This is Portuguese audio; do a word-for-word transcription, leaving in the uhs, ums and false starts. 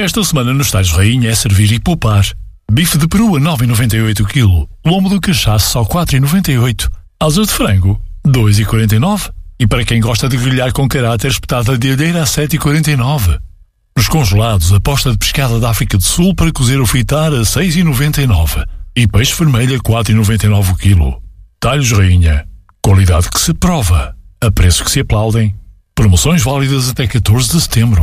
Esta semana nos Talhos Rainha é servir e poupar. Bife de peru a nove vírgula noventa e oito o quilo. Lombo do cachaço só quatro vírgula noventa e oito. Asas de frango, dois vírgula quarenta e nove. E para quem gosta de grelhar com caráter, espetada de alheira a sete vírgula quarenta e nove. Nos congelados, aposta de pescada da África do Sul para cozer ou fritar a seis vírgula noventa e nove. E peixe vermelho a quatro vírgula noventa e nove o quilo. Talhos Rainha. Qualidade que se prova. A preços que se aplaudem. Promoções válidas até catorze de setembro.